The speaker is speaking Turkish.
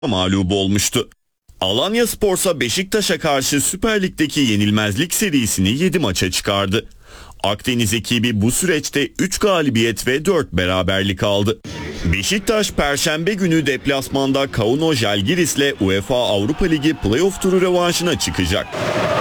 mağlup olmuştu. Alanyaspor'sa Beşiktaş'a karşı Süper Lig'deki yenilmezlik serisini 7 maça çıkardı. Akdeniz ekibi bu süreçte 3 galibiyet ve 4 beraberlik aldı. Beşiktaş Perşembe günü deplasmanda Kauno Žalgiris'le UEFA Avrupa Ligi playoff turu rövanşına çıkacak.